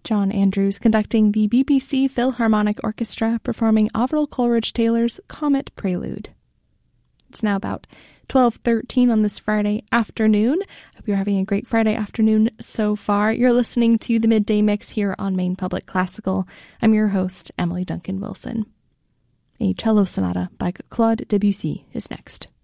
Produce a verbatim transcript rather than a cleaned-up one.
John Andrews conducting the B B C Philharmonic Orchestra performing Avril Coleridge-Taylor's Comet Prelude. It's now about twelve thirteen on this Friday afternoon. Hope you're having a great Friday afternoon so far. You're listening to the Midday Mix here on Maine Public Classical. I'm your host, Emily Duncan Wilson. A cello sonata by Claude Debussy is next.